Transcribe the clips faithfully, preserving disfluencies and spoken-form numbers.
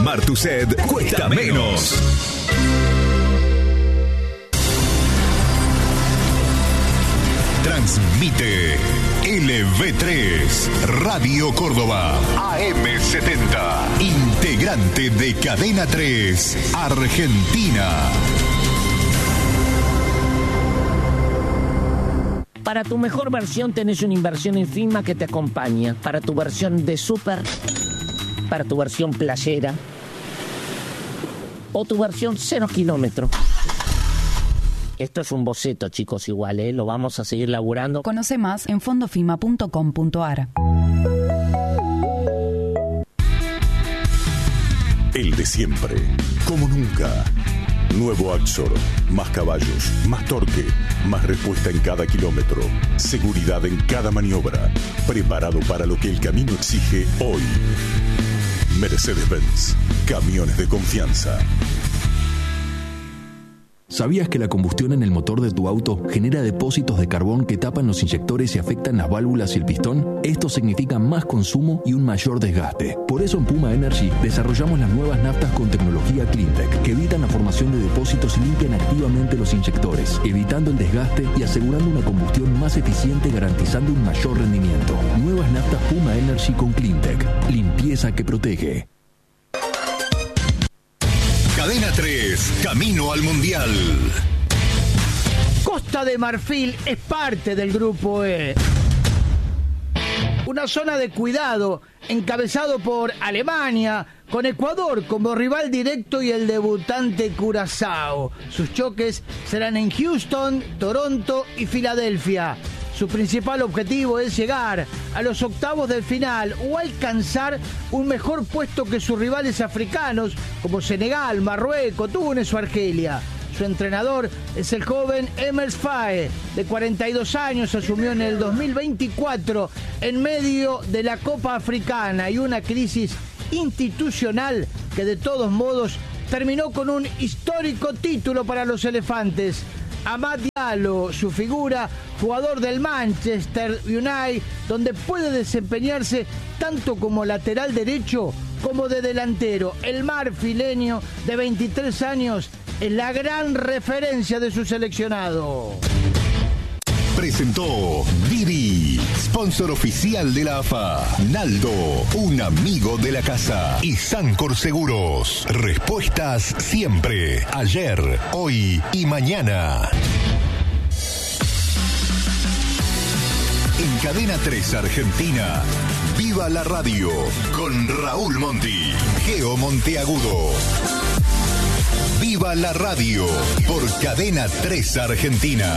Martuset cuesta menos. Transmite L V tres, Radio Córdoba, A M setenta, integrante de Cadena tres, Argentina. Para tu mejor versión tenés una inversión en Finma que te acompaña. Para tu versión de súper, para tu versión playera o tu versión cero kilómetros. Esto es un boceto, chicos, igual, ¿eh? Lo vamos a seguir laburando. Conoce más en fondofima punto com punto a r. El de siempre, como nunca. Nuevo Axor, más caballos, más torque, más respuesta en cada kilómetro, seguridad en cada maniobra, preparado para lo que el camino exige hoy. Mercedes-Benz, camiones de confianza. ¿Sabías que la combustión en el motor de tu auto genera depósitos de carbón que tapan los inyectores y afectan las válvulas y el pistón? Esto significa más consumo y un mayor desgaste. Por eso en Puma Energy desarrollamos las nuevas naftas con tecnología CleanTech, que evitan la formación de depósitos y limpian activamente los inyectores, evitando el desgaste y asegurando una combustión más eficiente, garantizando un mayor rendimiento. Nuevas naftas Puma Energy con CleanTech. Limpieza que protege. Cadena tres, camino al Mundial. Costa de Marfil es parte del Grupo E. Una zona de cuidado encabezado por Alemania, con Ecuador como rival directo y el debutante Curazao. Sus choques serán en Houston, Toronto y Filadelfia. Su principal objetivo es llegar a los octavos del final o alcanzar un mejor puesto que sus rivales africanos como Senegal, Marruecos, Túnez o Argelia. Su entrenador es el joven Emers Faye, de cuarenta y dos años, asumió en el dos mil veinticuatro en medio de la Copa Africana y una crisis institucional que de todos modos terminó con un histórico título para los elefantes. Amad Diallo, su figura, jugador del Manchester United, donde puede desempeñarse tanto como lateral derecho como de delantero. El marfileño de veintitrés años es la gran referencia de su seleccionado. Presentó Didi, sponsor oficial de la A F A. Naldo, un amigo de la casa. Y Sancor Seguros, respuestas siempre, ayer, hoy y mañana. En Cadena tres Argentina, Viva la Radio, con Raúl Monti, Geo Monteagudo. Viva la Radio, por Cadena tres Argentina.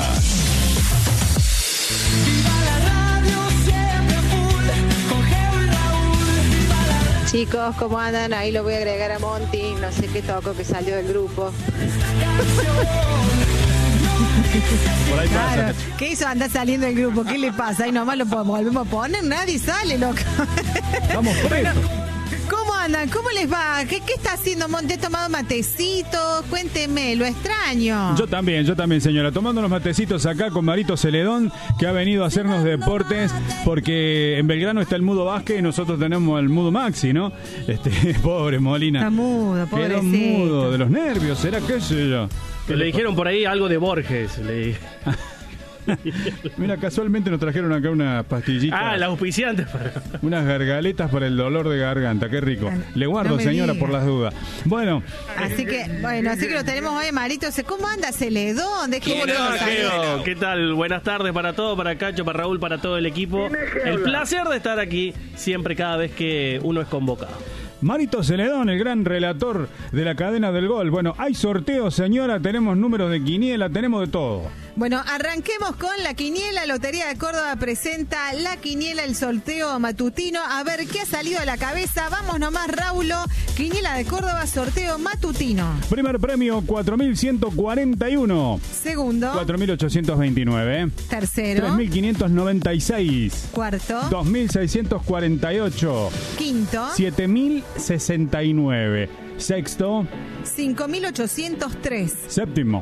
Chicos, ¿cómo andan? Ahí lo voy a agregar a Monty. No sé qué toco que salió del grupo. Por ahí pasa. Claro. ¿Qué hizo? Anda saliendo del grupo. ¿Qué le pasa? Ahí nomás lo volvemos a poner. Nadie sale, loco. Vamos por eso. ¿Cómo andan? ¿Cómo les va? ¿Qué, qué está haciendo Monte? ¿Ha tomado matecito? Cuénteme, lo extraño. Yo también, yo también, señora. Tomando unos matecitos acá con Marito Celedón, que ha venido a hacernos deportes, porque en Belgrano está el Mudo Vázquez y nosotros tenemos el Mudo Maxi, ¿no? Este, pobre Molina. Está mudo, pobrecito. Quedó mudo de los nervios, ¿será qué sé yo? Que le dijeron por ahí algo de Borges. Le... Mira, casualmente nos trajeron acá unas pastillitas. Ah, las auspiciantes. Unas gargaletas para el dolor de garganta, qué rico. Le guardo, no señora, diga. por las dudas. Bueno. Así que, bueno, así que lo tenemos hoy, Marito. ¿Cómo anda Celedón? ¿De qué ¿Cómo le va, Geo? ¿Qué tal? Buenas tardes para todos, para Cacho, para Raúl, para todo el equipo. El placer de estar aquí siempre, cada vez que uno es convocado. Marito Celedón, el gran relator de la cadena del gol. Bueno, hay sorteos, señora, tenemos números de quiniela, tenemos de todo. Bueno, arranquemos con la quiniela. Lotería de Córdoba presenta la quiniela, el sorteo matutino. A ver qué ha salido a la cabeza. Vamos nomás, Raulo. Quiniela de Córdoba, sorteo matutino. Primer premio, cuatro mil ciento cuarenta y uno. Segundo. cuatro mil ochocientos veintinueve. Tercero. tres mil quinientos noventa y seis. Cuarto. dos mil seiscientos cuarenta y ocho. Quinto. siete mil sesenta y nueve. Sexto. cinco mil ochocientos tres. Séptimo.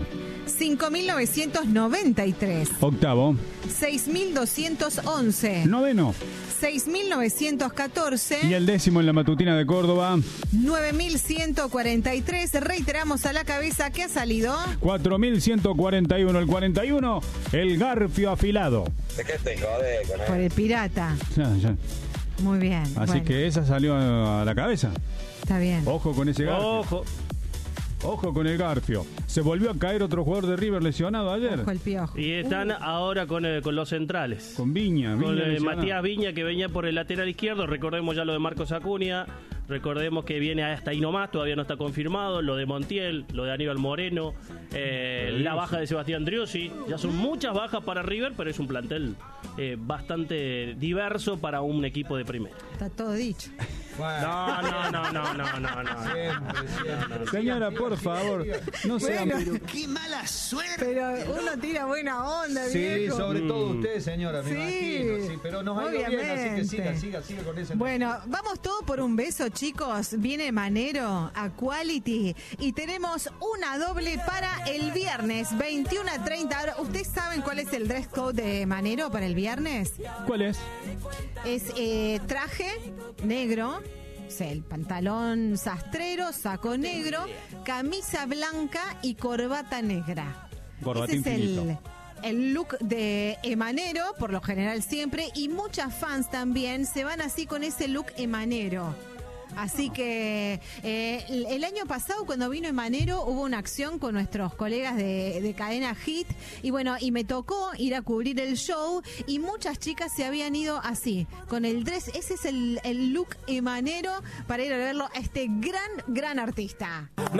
cinco mil novecientos noventa y tres. Octavo. seis mil doscientos once. Noveno. seis mil novecientos catorce. Y el décimo en la matutina de Córdoba. nueve mil ciento cuarenta y tres. Reiteramos a la cabeza que ha salido. cuatro mil ciento cuarenta y uno. El cuarenta y uno, el garfio afilado. ¿De qué te jode con él? Por el pirata. Ya, ya. Muy bien. Así bueno, que esa salió a la cabeza. está bien. Ojo con ese garfio. Ojo. Ojo con el garfio. Se volvió a caer otro jugador de River lesionado ayer. Ojo el piojo. Y están Uh. ahora con, eh, con los centrales. Con Viña. Con Viña eh, lesionado. Matías Viña, que venía por el lateral izquierdo. Recordemos ya lo de Marcos Acuña. Recordemos que viene hasta ahí nomás, todavía no está confirmado. Lo de Montiel, lo de Aníbal Moreno, eh, la baja de Sebastián Driussi. Ya son muchas bajas para River, pero es un plantel eh, bastante diverso para un equipo de primera. Está todo dicho. No, no, no, no, no, no, no. Siempre, siempre. Señora, por favor, no sea... Bueno, ¡Qué mala suerte! pero uno tira buena onda, Sí, viejo. sobre todo usted, señora, me Sí, imagino. Sí, pero nos ha ido bien, así que obviamente. siga, siga, siga con ese. Bueno, vamos todo por un beso, chicos. Viene Manero a Quality y tenemos una doble para el viernes, veintiuno a treinta. Ahora, ¿ustedes saben cuál es el dress code de Manero para el viernes? ¿Cuál es? Es eh, traje negro, o sea, el pantalón sastrero, saco negro, camisa blanca y corbata negra. Corbatín Ese es el, finito. el look de emanero, por lo general siempre, y muchas fans también se van así con ese look emanero. Así que eh, el, el año pasado cuando vino Emanero hubo una acción con nuestros colegas de, de Cadena Hit y bueno, y me tocó ir a cubrir el show y muchas chicas se habían ido así, con el dress. Ese es el, el look Emanero para ir a verlo a este gran, gran artista.